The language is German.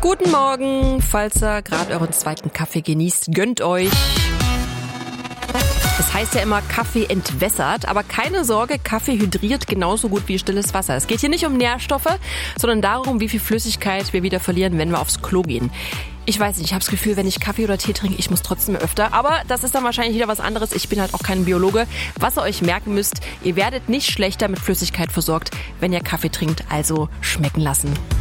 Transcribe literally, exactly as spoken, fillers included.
Guten Morgen, falls ihr gerade euren zweiten Kaffee genießt, gönnt euch. Das heißt ja immer, Kaffee entwässert, aber keine Sorge, Kaffee hydriert genauso gut wie stilles Wasser. Es geht hier nicht um Nährstoffe, sondern darum, wie viel Flüssigkeit wir wieder verlieren, wenn wir aufs Klo gehen. Ich weiß nicht, ich habe das Gefühl, wenn ich Kaffee oder Tee trinke, ich muss trotzdem öfter. Aber das ist dann wahrscheinlich wieder was anderes. Ich bin halt auch kein Biologe. Was ihr euch merken müsst, ihr werdet nicht schlechter mit Flüssigkeit versorgt, wenn ihr Kaffee trinkt, also schmecken lassen.